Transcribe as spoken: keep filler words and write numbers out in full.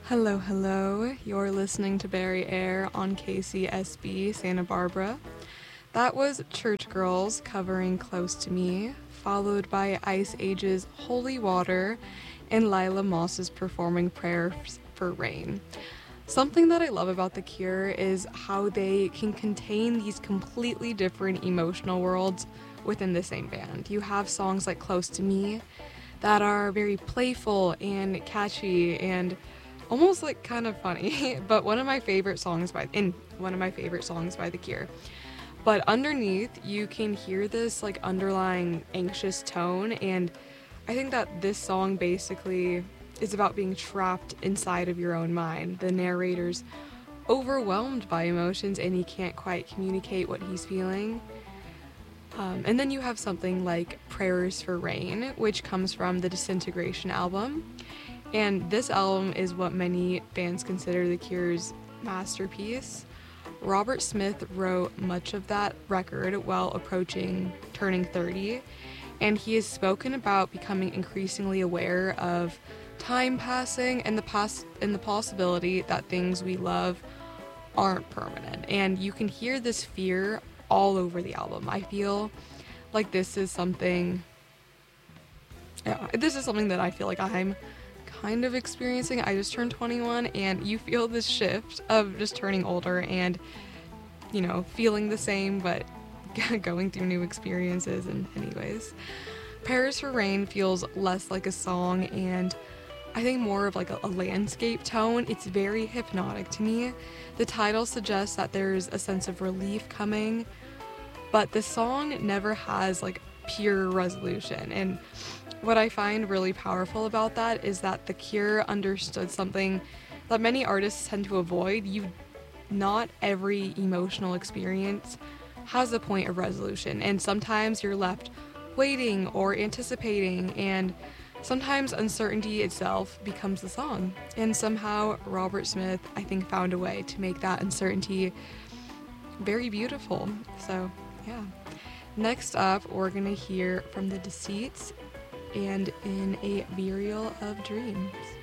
Hello, hello. You're listening to Barry Air on K C S B Santa Barbara. That was Church Girls covering Close to Me, followed by Ice Age's Holy Water and Lila Moss's performing Prayers for Rain. Something that I love about The Cure is how they can contain these completely different emotional worlds within the same band. You have songs like Close to Me that are very playful and catchy and almost like kind of funny, but one of my favorite songs by in one of my favorite songs by The Cure. But underneath, you can hear this like underlying anxious tone, and I think that this song basically is about being trapped inside of your own mind. The narrator's overwhelmed by emotions and he can't quite communicate what he's feeling. Um, and then you have something like Prayers for Rain, which comes from the Disintegration album. And this album is what many fans consider The Cure's masterpiece. Robert Smith wrote much of that record while approaching turning thirty, and he has spoken about becoming increasingly aware of time passing and the pos- and the possibility that things we love aren't permanent. And you can hear this fear all over the album. I feel like this is something yeah, this is something that I feel like I'm kind of experiencing. I just turned twenty-one, and you feel this shift of just turning older and, you know, feeling the same but going through new experiences. And anyways, Prayers for Rain feels less like a song and I think more of like a, a landscape tone. It's very hypnotic to me. The title suggests that there's a sense of relief coming, but the song never has like pure resolution. And what I find really powerful about that is that The Cure understood something that many artists tend to avoid. You, not every emotional experience has a point of resolution, and sometimes you're left waiting or anticipating, and sometimes uncertainty itself becomes the song. And somehow Robert Smith, I think, found a way to make that uncertainty very beautiful. So, yeah. Next up, we're gonna hear from The Deceits and In a Burial of Dreams.